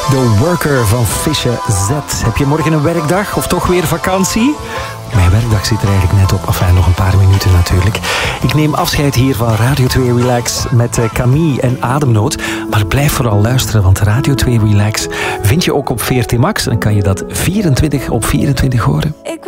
The Worker van Fische Z. Heb je morgen een werkdag of toch weer vakantie? Mijn werkdag zit er eigenlijk net op. Enfin, nog een paar minuten natuurlijk. Ik neem afscheid hier van Radio 2 Relax met Camille en Ademnood. Maar blijf vooral luisteren, want Radio 2 Relax vind je ook op VRT Max. En kan je dat 24 op 24 horen.